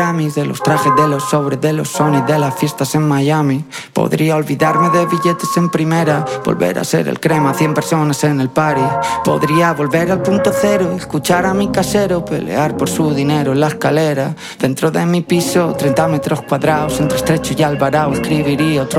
de los trajes, de los sobres, de los Sony, de las fiestas en Miami. Podría olvidarme de billetes en primera, volver a ser el crema, 100 personas en el party. Podría volver al punto cero, escuchar a mi casero pelear por su dinero en la escalera. Dentro de mi piso, 30 metros cuadrados, entre Estrecho y Alvarado, escribiría otro